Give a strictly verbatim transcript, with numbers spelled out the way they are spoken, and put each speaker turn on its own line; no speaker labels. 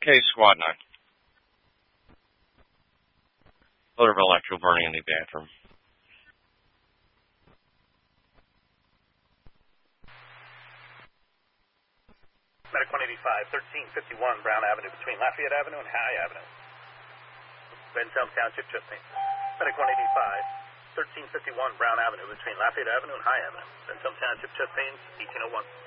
Okay, Squad nine. Odor of electrical burning in the bathroom.
Medic one eighty-five, thirteen fifty-one Brown Avenue between Lafayette Avenue and High Avenue. Benton Township, chip paint. Medic one eighty-five, thirteen fifty-one Brown Avenue between Lafayette Avenue and High Avenue. Benton Township, chip pains, eighteen oh one.